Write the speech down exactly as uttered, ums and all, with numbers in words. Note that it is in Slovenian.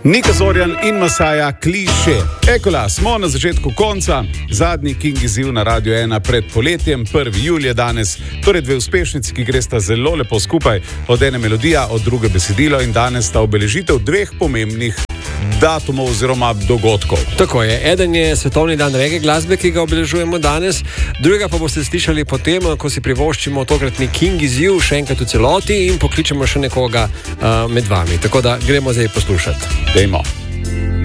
Nika Zorjan in Masaja Kliše. Ekola, smo na začetku konca, zadnji King izziv na Radio ena pred poletjem, prvi julij danes, torej dve uspešnici, ki gresta zelo lepo skupaj, od ene melodija, od druge besedilo in danes sta obeležitev dveh pomembnih datumov oziroma dogodkov. Tako je, eden je svetovni dan reggae glasbe, ki ga obeležujemo danes, drugega pa boste slišali potem, ko si privoščimo tokratni King izziv še enkrat v celoti in pokličemo še nekoga uh, med vami. Tako da gremo zdaj poslušati. Dejmo.